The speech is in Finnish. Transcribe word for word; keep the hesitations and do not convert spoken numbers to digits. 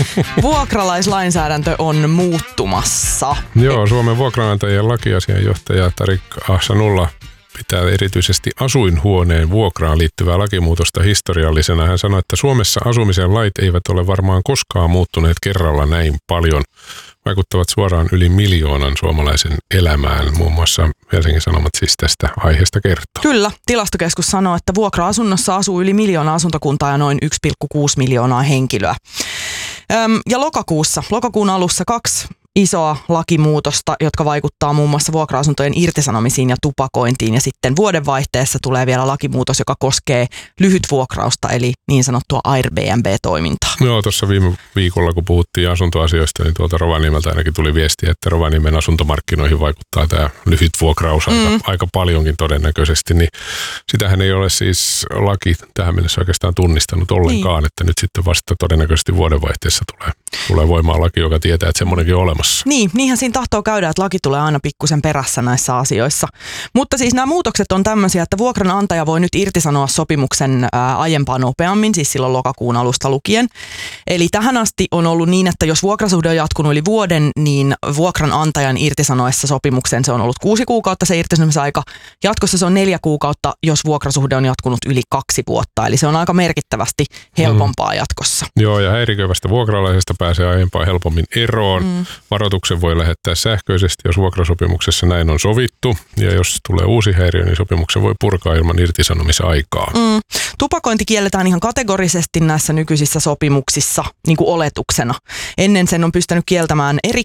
Vuokralaislainsäädäntö on muuttumassa. Joo, Suomen vuokranantajien lakiasianjohtaja Tarik Ahsanulla pitää erityisesti asuinhuoneen vuokraan liittyvää lakimuutosta historiallisena. Hän sanoi, että Suomessa asumisen lait eivät ole varmaan koskaan muuttuneet kerralla näin paljon. Vaikuttavat suoraan yli miljoonan suomalaisen elämään. Muun muassa Helsingin Sanomat siis tästä aiheesta kertoo. Kyllä, tilastokeskus sanoo, että vuokra-asunnossa asuu yli miljoona asuntokuntaa ja noin yksi pilkku kuusi miljoonaa henkilöä. Öm, ja lokakuussa, lokakuun alussa kaksi isoa lakimuutosta, jotka vaikuttaa muun muassa vuokra-asuntojen irtisanomisiin ja tupakointiin. Ja sitten vuodenvaihteessa tulee vielä lakimuutos, joka koskee lyhytvuokrausta, eli niin sanottua Airbnb-toimintaa. Joo, tuossa viime viikolla, kun puhuttiin asuntoasioista, niin tuolta Rovaniemeltä ainakin tuli viestiä, että Rovaniemen asuntomarkkinoihin vaikuttaa tämä lyhytvuokraus aika, mm. aika paljonkin todennäköisesti. Niin sitähän ei ole siis laki tähän mennessä oikeastaan tunnistanut ollenkaan, niin. Että nyt sitten vasta todennäköisesti vuodenvaihteessa tulee, tulee voimaan laki, joka tietää, että semmoinenkin on olemassa. Niin, niinhän siinä tahtoo käydä, että laki tulee aina pikkusen perässä näissä asioissa. Mutta siis nämä muutokset on tämmöisiä, että vuokranantaja voi nyt irtisanoa sopimuksen ää, aiempaa nopeammin, siis silloin lokakuun alusta lukien. Eli tähän asti on ollut niin, että jos vuokrasuhde on jatkunut yli vuoden, niin vuokranantajan irtisanoessa sopimuksen se on ollut kuusi kuukautta se irtisanomisaika. Jatkossa se on neljä kuukautta, jos vuokrasuhde on jatkunut yli kaksi vuotta. Eli se on aika merkittävästi helpompaa mm. jatkossa. Joo, ja häiriköivästä vuokralaisesta pääsee aiempaa helpommin eroon. Mm. Varoituksen voi lähettää sähköisesti, jos vuokrasopimuksessa näin on sovittu. Ja jos tulee uusi häiriö, niin sopimuksen voi purkaa ilman irtisanomisaikaa. Mm. Tupakointi kielletään ihan kategorisesti näissä nykyisissä sopimuksissa niin kuin oletuksena. Ennen sen on pystynyt kieltämään eri